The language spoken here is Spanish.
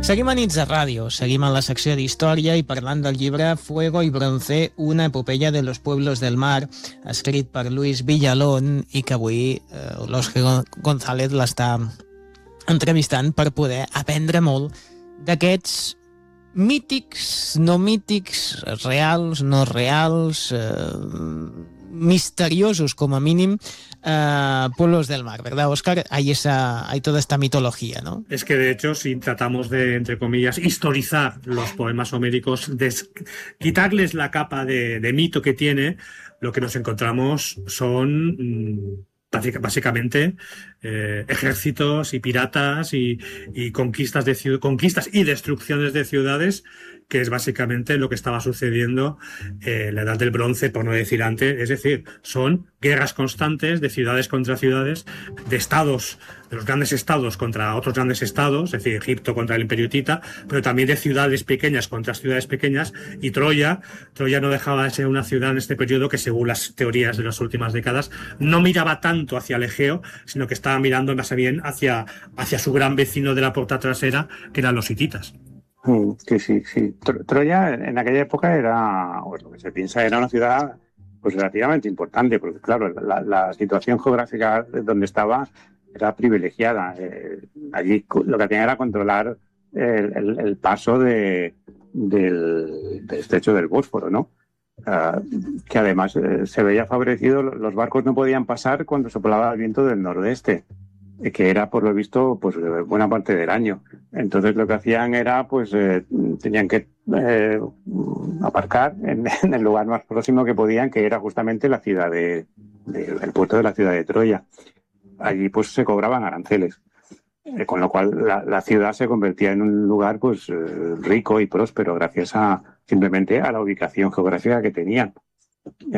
Seguim a Nits de Ràdio, seguim en la secció d'Història i parlant del llibre Fuego y Bronce, una epopeya de los pueblos del mar, escrit per Luis Villalón i que avui l'Òscar González l'està entrevistant per poder aprendre molt d'aquests mítics, no mítics, reals, no reals, misteriosos como mínimo, pueblos del mar, ¿verdad, Óscar? Hay toda esta mitología, ¿no? Es que de hecho, si tratamos de, entre comillas, historizar los poemas homéricos, quitarles la capa de mito que tiene, lo que nos encontramos son básicamente ejércitos y piratas y conquistas y destrucciones de ciudades, que es básicamente lo que estaba sucediendo en la Edad del Bronce, por no decir antes. Es decir, son guerras constantes de ciudades contra ciudades, de estados, de los grandes estados contra otros grandes estados, es decir, Egipto contra el Imperio Hitita, pero también de ciudades pequeñas contra ciudades pequeñas. Y Troya no dejaba de ser una ciudad en este periodo que, según las teorías de las últimas décadas, no miraba tanto hacia el Egeo, sino que estaba mirando más bien hacia su gran vecino de la puerta trasera, que eran los hititas. Sí. Troya en aquella época era, pues lo que se piensa, era una ciudad pues relativamente importante, porque claro, la situación geográfica donde estaba era privilegiada. Allí lo que tenía era controlar el paso del estrecho del Bósforo, ¿no? Que además se veía favorecido, los barcos no podían pasar cuando soplaba el viento del nordeste, que era por lo visto pues buena parte del año. Entonces lo que hacían era pues tenían que aparcar en el lugar más próximo que podían, que era justamente la ciudad el puerto de la ciudad de Troya. Allí pues se cobraban aranceles, con lo cual la ciudad se convertía en un lugar pues rico y próspero gracias simplemente a la ubicación geográfica que tenían.